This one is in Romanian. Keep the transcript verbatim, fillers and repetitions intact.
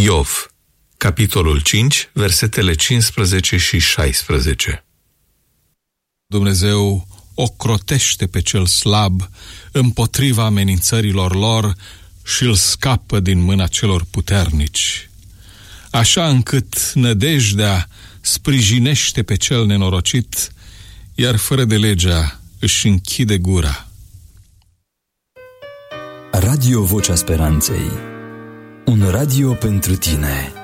Iov, capitolul cinci, versetele cincisprezece și șaisprezece. Dumnezeu ocrotește pe cel slab împotriva amenințărilor lor și îl scapă din mâna celor puternici, așa încât nădejdea sprijinește pe cel nenorocit, iar fără de legea își închide gura. Radio Vocea Speranței, un radio pentru tine.